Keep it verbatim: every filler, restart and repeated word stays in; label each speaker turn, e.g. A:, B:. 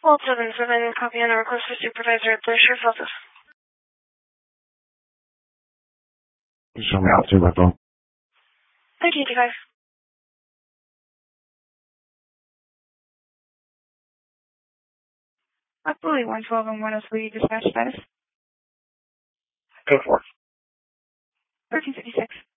A: Hold seven seven, copy on a request for supervisor at the sheriff's office.
B: Show me out to my phone.
A: Thank you, T five. Absolutely, one twelve and one oh three dispatch status.
B: Go for it.
A: thirteen fifty-six.